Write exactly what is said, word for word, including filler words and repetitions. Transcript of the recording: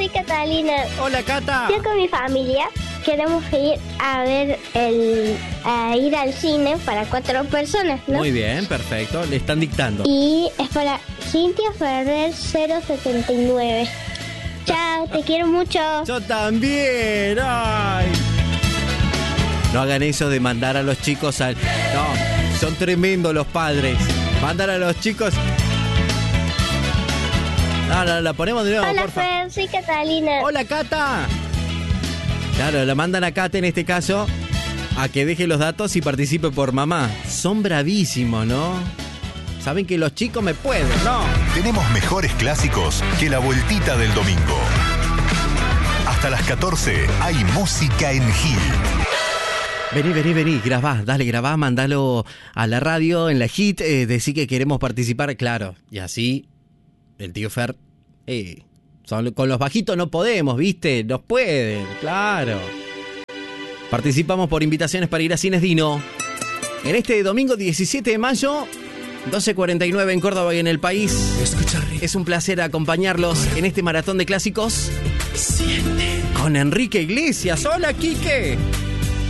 soy Catalina. Hola, Cata. Yo con mi familia queremos ir a ver el a ir al cine para cuatro personas, ¿no? Muy bien, perfecto. Le están dictando. Y es para Cintia Ferrer cero setenta y nueve. Chao, te quiero mucho. Yo también. Ay. No hagan eso de mandar a los chicos al... No, son tremendos los padres. Mandar a los chicos... No, no, la ponemos de nuevo, Hola, porfa. Fer, soy Catalina. Hola, Cata. Claro, la mandan a Cata en este caso a que deje los datos y participe por mamá. Son bravísimos, ¿no? Saben que los chicos me pueden, ¿no? Tenemos mejores clásicos que la vueltita del domingo. Hasta las catorce hay música en Hit. Vení, vení, vení, grabá, dale, grabá, mandalo a la radio, en la Hit, eh, decí que queremos participar, claro. Y así, el tío Fer, eh, son, con los bajitos no podemos, ¿viste? Nos pueden, claro. Participamos por invitaciones para ir a Cines Dino. En este domingo diecisiete de mayo, doce cuarenta y nueve en Córdoba y en el país. Es un placer acompañarlos en este maratón de clásicos. Con Enrique Iglesias. Hola, Quique.